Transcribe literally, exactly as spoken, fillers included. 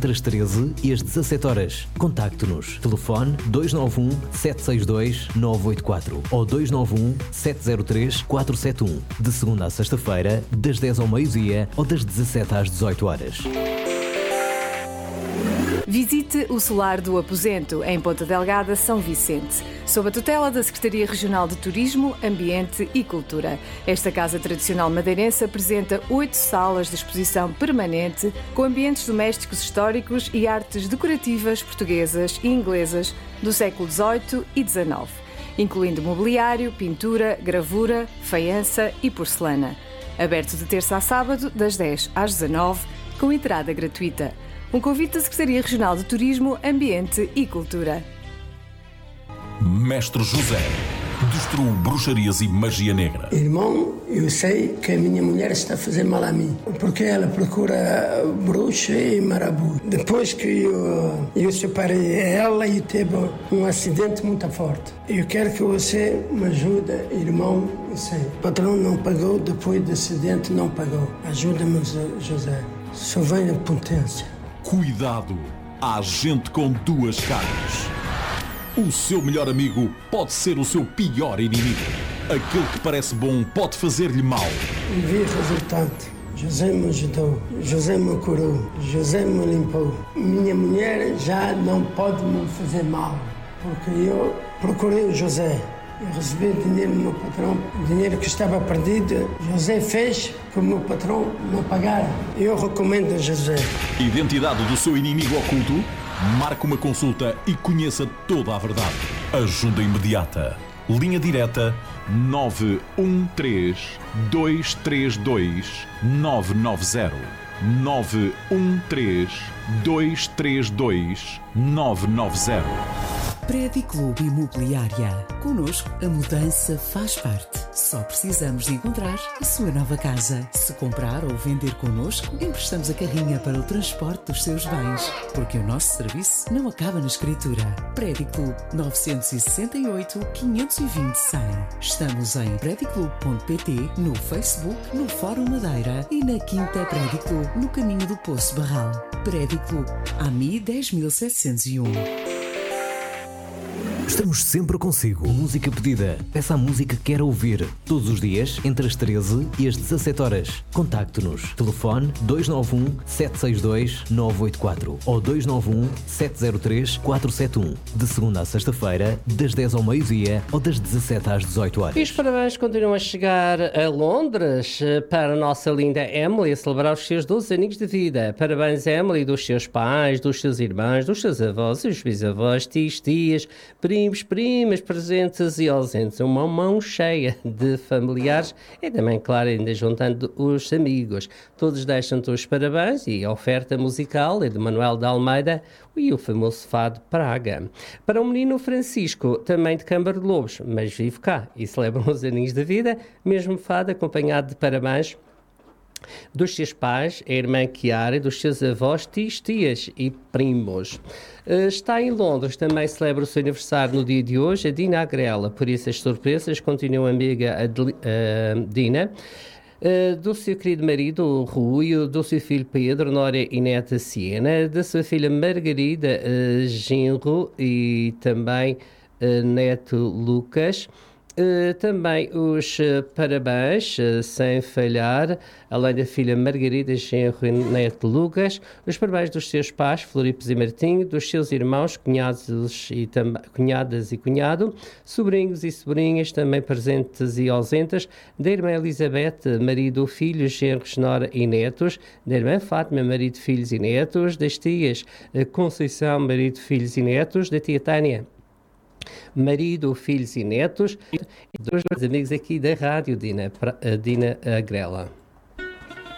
entre as treze e as dezassete horas. Contacte-nos. Telefone dois nove um, sete seis dois, nove oito quatro ou dois nove um, sete zero três, quatro sete um. De segunda a sexta-feira, das dez ao meio-dia ou das dezassete às dezoito horas. Visite o Solar do Aposento, em Ponta Delgada, São Vicente, sob a tutela da Secretaria Regional de Turismo, Ambiente e Cultura. Esta casa tradicional madeirense apresenta oito salas de exposição permanente com ambientes domésticos históricos e artes decorativas portuguesas e inglesas do século dezoito e dezenove, incluindo mobiliário, pintura, gravura, faiança e porcelana. Aberto de terça a sábado, das dez às dezanove, com entrada gratuita. Um convite da Secretaria Regional de Turismo, Ambiente e Cultura. Mestre José destruiu bruxarias e magia negra. Irmão, eu sei que a minha mulher está a fazer mal a mim, porque ela procura bruxa e marabu. Depois que eu, eu separei ela e teve um acidente muito forte. Eu quero que você me ajude, irmão. Eu sei. O patrão não pagou, depois do acidente não pagou. Ajuda-me, José. Só vem a potência. Cuidado, há gente com duas caras. O seu melhor amigo pode ser o seu pior inimigo. Aquele que parece bom pode fazer-lhe mal. E vi o resultado. José me ajudou, José me curou, José me limpou. Minha mulher já não pode me fazer mal, porque eu procurei o José. Eu recebi dinheiro do meu patrão, o dinheiro que estava perdido. José fez que o meu patrão não pagara. Eu recomendo a José. Identidade do seu inimigo oculto? Marque uma consulta e conheça toda a verdade. Ajuda imediata. Linha direta nove um três, dois três dois, nove nove zero. nove um três, dois três dois, nove nove zero. Prédio Clube Imobiliária. Connosco, a mudança faz parte. Só precisamos de encontrar a sua nova casa. Se comprar ou vender connosco, emprestamos a carrinha para o transporte dos seus bens. Porque o nosso serviço não acaba na escritura. Prédio Clube nove seis oito, quinhentos e vinte, cem. Estamos em prédio clube ponto pt, no Facebook, no Fórum Madeira e na Quinta Prédio Clube, no caminho do Poço Barral. Prédio Clube, A M I dez mil setecentos e um. Estamos sempre consigo. Música pedida. Peça a música que quer ouvir. Todos os dias, entre as treze e as dezassete horas. Contacte-nos. Telefone dois nove um, sete seis dois, nove oito quatro ou dois nove um, sete zero três, quatro sete um. De segunda a sexta-feira, das dez ao meio-dia ou das dezassete às dezoito horas. E os parabéns continuam a chegar a Londres para a nossa linda Emily a celebrar os seus doze aninhos de vida. Parabéns, Emily, dos seus pais, dos seus irmãos, dos seus avós, os bisavós, tios, tias, primos, primas, presentes e ausentes. Uma mão cheia de familiares e também, claro, ainda juntando os amigos. Todos deixam-te os parabéns e a oferta musical é de Manuel de Almeida e o famoso fado Praga. Para o menino Francisco, também de Câmara de Lobos, mas vive cá e celebram os aninhos de vida, mesmo fado acompanhado de parabéns dos seus pais, a irmã Chiara, dos seus avós, tios, tias e primos. Está em Londres, também celebra o seu aniversário no dia de hoje, a Dina Agrela. Por isso as surpresas continuam amiga a uh, Dina. Uh, do seu querido marido, o Rui, do seu filho Pedro, Nória e neta Siena, da sua filha Margarida, uh, genro e também uh, neto Lucas. Uh, também os uh, parabéns, uh, sem falhar, além da filha Margarida, genro e neto Lucas, os parabéns dos seus pais, Floripes e Martinho, dos seus irmãos, cunhados e tam- cunhadas e cunhado, sobrinhos e sobrinhas, também presentes e ausentes, da irmã Elizabeth, marido, filhos, genros, nora e netos, da irmã Fátima, marido, filhos e netos, das tias uh, Conceição, marido, filhos e netos, da tia Tânia, marido, filhos e netos, e dos amigos aqui da rádio, Dina, Dina Agrela.